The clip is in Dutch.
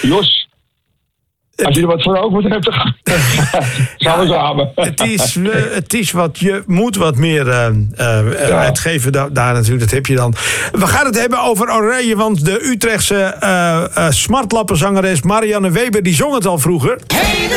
Jos, als je er wat voor over hebt, dan gaan we samen. Het is wat, je moet wat meer uitgeven daar natuurlijk, dat heb je dan. We gaan het hebben over Oranje, want de Utrechtse smartlappenzangeres Marianne Weber, die zong het al vroeger.